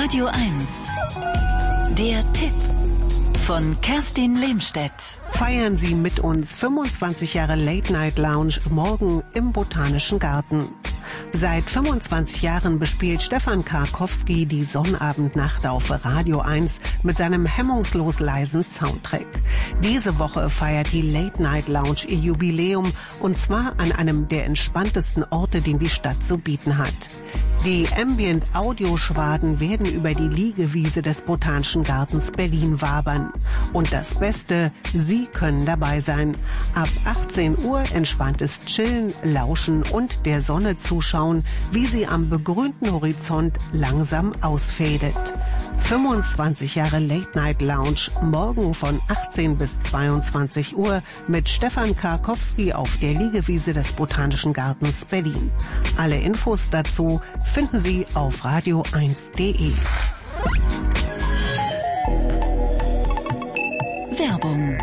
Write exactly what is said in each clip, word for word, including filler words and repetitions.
Radio eins. Der Tipp von Kerstin Lehmstedt. Feiern Sie mit uns fünfundzwanzig Jahre Late Night Lounge morgen im Botanischen Garten. Seit fünfundzwanzig Jahren bespielt Stefan Karkowski die Sonnabendnacht auf Radio eins mit seinem hemmungslos leisen Soundtrack. Diese Woche feiert die Late Night Lounge ihr Jubiläum, und zwar an einem der entspanntesten Orte, den die Stadt zu bieten hat. Die Ambient-Audio-Schwaden werden über die Liegewiese des Botanischen Gartens Berlin wabern. Und das Beste, Sie können dabei sein. Ab achtzehn Uhr entspanntes Chillen, Lauschen und der Sonne zuschauen, wie sie am begrünten Horizont langsam ausfädet. fünfundzwanzig Jahre Late Night Lounge, morgen von achtzehn bis zweiundzwanzig Uhr mit Stefan Karkowski auf der Liegewiese des Botanischen Gartens Berlin. Alle Infos dazu finden Sie auf radio eins punkt de. Werbung.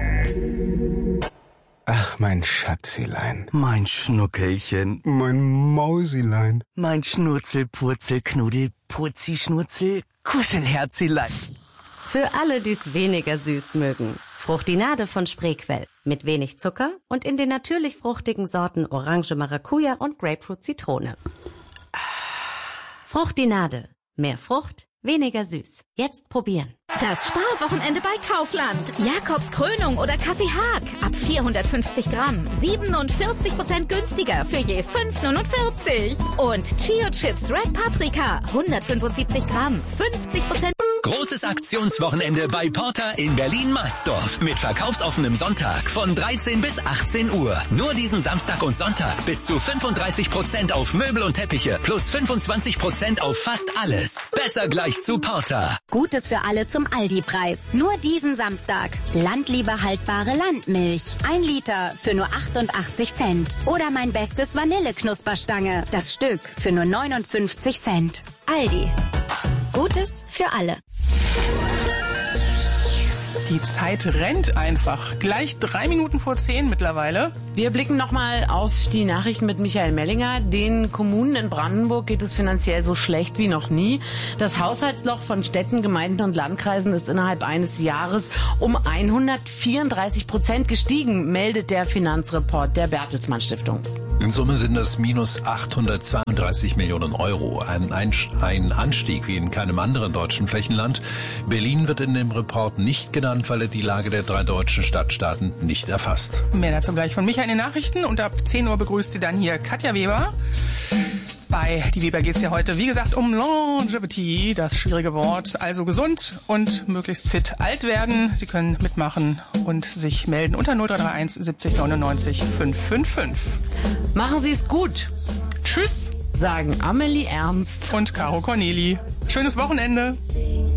Ach, mein Schatzilein. Mein Schnuckelchen. Mein Mausilein. Mein Schnurzel, Purzel, Knuddel, Purzi, Schnurzel, Kuschelherzilein. Für alle, die es weniger süß mögen. Fruchtinade von Spreequell. Mit wenig Zucker und in den natürlich fruchtigen Sorten Orange, Maracuja und Grapefruit, Zitrone. Fruchtinade. Mehr Frucht, weniger süß. Jetzt probieren. Das Sparwochenende bei Kaufland. Jakobs Krönung oder Kaffee Haag. Ab vierhundertfünfzig Gramm. siebenundvierzig Prozent günstiger für je fünf neunundvierzig. Und Chio Chips Red Paprika. hundertfünfundsiebzig Gramm. fünfzig Prozent. Großes Aktionswochenende bei Porter in Berlin-Marsdorf. Mit verkaufsoffenem Sonntag von dreizehn bis achtzehn Uhr. Nur diesen Samstag und Sonntag bis zu fünfunddreißig Prozent auf Möbel und Teppiche plus fünfundzwanzig Prozent auf fast alles. Besser gleich zu Porter. Gutes für alle zum Aldi-Preis. Nur diesen Samstag. Landliebe haltbare Landmilch. Ein Liter für nur achtundachtzig Cent. Oder mein bestes Vanilleknusperstange. Das Stück für nur neunundfünfzig Cent. Aldi. Gutes für alle. Die Zeit rennt einfach. Gleich drei Minuten vor zehn mittlerweile. Wir blicken nochmal auf die Nachrichten mit Michael Mellinger. Den Kommunen in Brandenburg geht es finanziell so schlecht wie noch nie. Das Haushaltsloch von Städten, Gemeinden und Landkreisen ist innerhalb eines Jahres um hundertvierunddreißig Prozent gestiegen, meldet der Finanzreport der Bertelsmann Stiftung. In Summe sind es minus achthundertzweiunddreißig Millionen Euro. Ein, ein Anstieg wie in keinem anderen deutschen Flächenland. Berlin wird in dem Report nicht genannt, weil er die Lage der drei deutschen Stadtstaaten nicht erfasst. Mehr dazu gleich von Michael in den Nachrichten. Und ab zehn Uhr begrüßt sie dann hier Katja Weber. Bei Die Weber geht es ja heute, wie gesagt, um Longevity, das schwierige Wort. Also gesund und möglichst fit alt werden. Sie können mitmachen und sich melden unter null drei drei eins siebzig neunundneunzig fünfhundertfünfundfünfzig. Machen Sie es gut. Tschüss, sagen Amelie Ernst und Caro Corneli. Schönes Wochenende.